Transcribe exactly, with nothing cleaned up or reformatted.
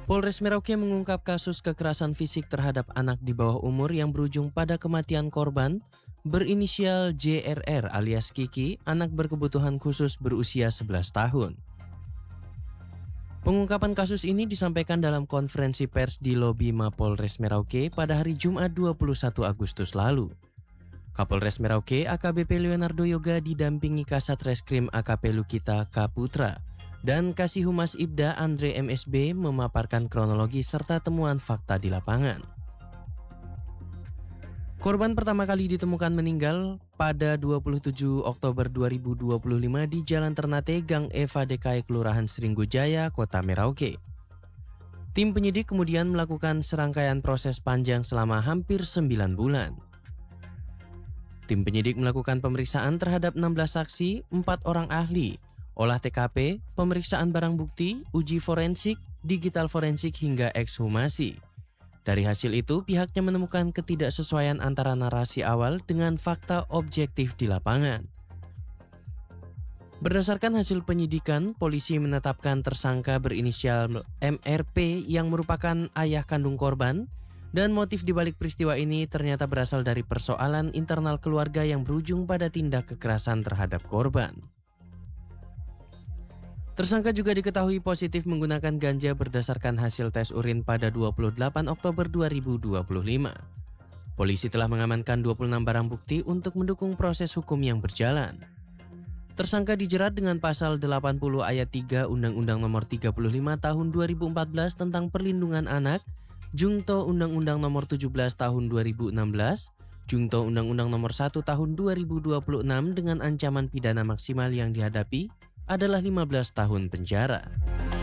Polres Merauke mengungkap kasus kekerasan fisik terhadap anak di bawah umur yang berujung pada kematian korban berinisial J R R alias Kiki, anak berkebutuhan khusus berusia sebelas tahun. Pengungkapan kasus ini disampaikan dalam konferensi pers di lobi Mapolres Merauke pada hari Jumat dua puluh satu Agustus lalu. Kapolres Merauke A K B P Leonardo Yoga didampingi Kasat Reskrim A K P Lukita K. Putra dan Kasih Humas Ibda Andre M S B memaparkan kronologi serta temuan fakta di lapangan. Korban pertama kali ditemukan meninggal pada dua puluh tujuh Oktober dua ribu dua puluh lima di Jalan Ternate, Gang Eva D K I, Kelurahan Seringgojaya, Kota Merauke. Tim penyidik kemudian melakukan serangkaian proses panjang selama hampir sembilan bulan. Tim penyidik melakukan pemeriksaan terhadap enam belas saksi, empat orang ahli, olah T K P, pemeriksaan barang bukti, uji forensik, digital forensik hingga ekshumasi. Dari hasil itu, pihaknya menemukan ketidaksesuaian antara narasi awal dengan fakta objektif di lapangan. Berdasarkan hasil penyidikan, polisi menetapkan tersangka berinisial M R P yang merupakan ayah kandung korban, dan motif dibalik peristiwa ini ternyata berasal dari persoalan internal keluarga yang berujung pada tindak kekerasan terhadap korban. Tersangka juga diketahui positif menggunakan ganja berdasarkan hasil tes urin pada dua puluh delapan Oktober dua ribu dua puluh lima. Polisi telah mengamankan dua puluh enam barang bukti untuk mendukung proses hukum yang berjalan. Tersangka dijerat dengan pasal delapan puluh ayat tiga Undang-Undang Nomor tiga puluh lima Tahun dua ribu empat belas tentang Perlindungan Anak, Jungto Undang-Undang Nomor tujuh belas Tahun dua ribu enam belas, Jungto Undang-Undang Nomor satu Tahun dua ribu dua puluh enam dengan ancaman pidana maksimal yang dihadapi adalah lima belas tahun penjara.